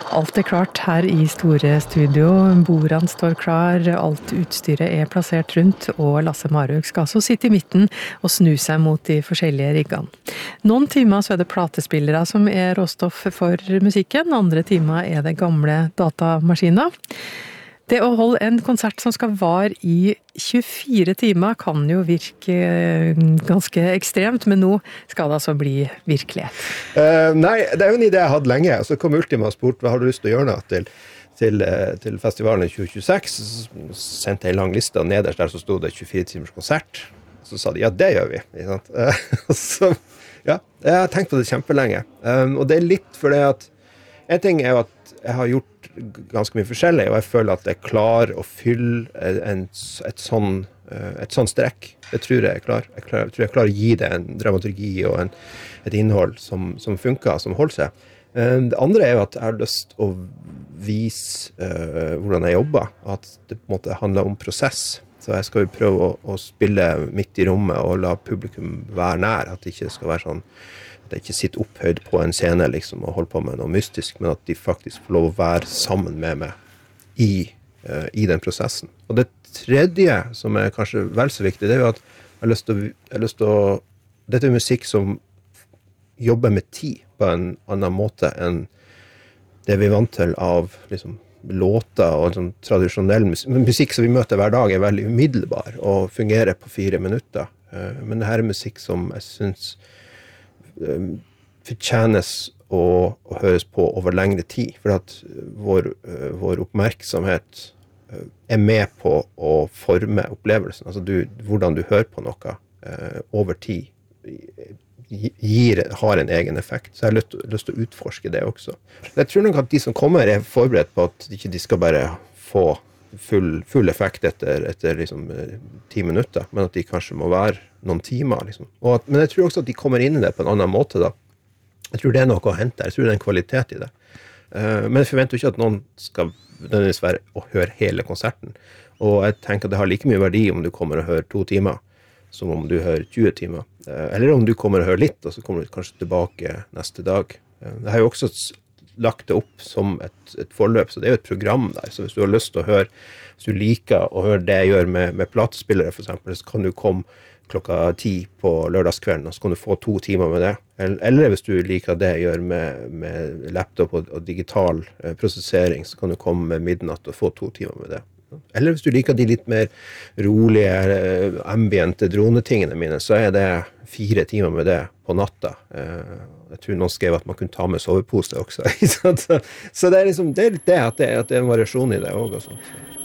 Alt klart her i store studio. Bordene står klar, alt utstyret plassert rundt, og Lasse Marhaug skal så sitte i midten og snu seg mot de forskjellige riggene. Noen timer så det platespillere som råstoff for musikken, andre timer det gamle datamaskiner. Det å holde en konsert som skal vare i 24 timer kan jo virke ganske ekstremt, men nå skal det altså bli virkelighet. Nei, det jo en idé jeg hadde lenge, så kom Ultima og spurte hva har du lyst til å gjøre nå til festivalen i 2026. Så sendte jeg en lang liste, og nederst der så stod det 24 timers konsert. Så sa de, ja, det gjør vi. Ikke sant? Så, ja, jeg har tenkt på det kjempelenge. Og det litt for det at en ting jo at jeg har gjort ganske mye forskjellig, og jeg føler at jeg klarer å fylle et sånn strekk. Det tror jeg klar. Jeg tror jeg klarer å gi det en dramaturgi og et innhold som funker, som holder seg. Det andre jo at jeg har lyst å vise hvordan jeg jobber, at det på en måte handler om prosess. Så jeg skal jo prøve å spille midt i rommet og la publikum være nær, at det ikke skal være sånn at jeg ikke sitter opphøyd på en scene liksom, og holder på med noe mystisk, men at de faktisk får lov å være sammen med meg i den prosessen. Og det tredje, som kanskje vel så viktig, det jo at jeg har lyst til å dette musikk som jobber med tid på en annen måte enn det vi vant til av liksom, låter og sånn tradisjonell musikk som vi møter hver dag veldig umiddelbar og fungerer på 4 minutter. Men det her musikk som jeg synes fortjenes å høres på over lengre tid, for at vår oppmerksomhet med på å forme opplevelsen. Altså hvordan du hører på noe over tid har en egen effekt. Så jeg har lyst til å utforske det også. Jeg tror nok at de som kommer forberedt på at de ikke skal bare få full effekt etter liksom 10 minutter, men at de kanskje må være noen timer. Liksom. Men jeg tror også at de kommer inn i det på en annen måte. Da. Jeg tror det noe å hente. Jeg tror det en kvalitet i det. Men jeg forventer ikke at noen skal nødvendigvis være å høre hele konserten. Og jeg tenker at det har like mye verdi om du kommer og hører 2 timer, som om du hører 20 timer. Eller om du kommer og hører litt, og så kommer du kanskje tilbake neste dag. Jeg har jo også lagt det opp som et forløp, så det jo et program der. Så hvis du har lyst til å høre, hvis du liker å høre det jeg gjør med platespillere for eksempel, så kan du komme 10:00 på lørdagskvelden, og så kan du få 2 timer med det. Eller hvis du liker det jeg gjør med laptop og digital prosessering, så kan du komme med midnatt og få 2 timer med det. Eller hvis du liker de litt mer rolige, ambiente dronetingene mine, så det 4 timer med det på natta. Jeg tror noen skrev at man kunne ta med sovepose også. Så det liksom, det litt det at det en variasjon i det også. Og sånt.